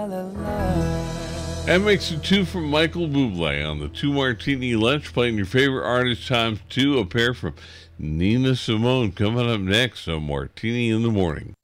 That makes it two from Michael Bublé on the Two Martini Lunch, playing your favorite artist times two, a pair from Nina Simone coming up next on Martini in the Morning.